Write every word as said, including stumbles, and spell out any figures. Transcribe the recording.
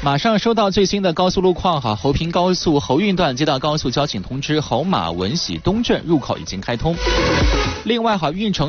马上收到最新的高速路况哈，侯平高速侯运段接到高速交警通知，侯马文喜东镇入口已经开通。另外哈，运城